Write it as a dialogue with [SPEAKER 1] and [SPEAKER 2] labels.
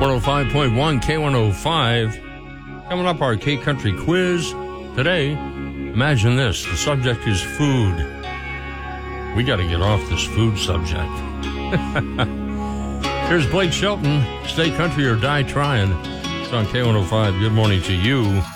[SPEAKER 1] 105.1 K105. Coming up, our K-Country quiz. Today, imagine this. The subject is food. We got to get off this food subject. Here's Blake Shelton. Stay country or die trying. It's on K105. Good morning to you.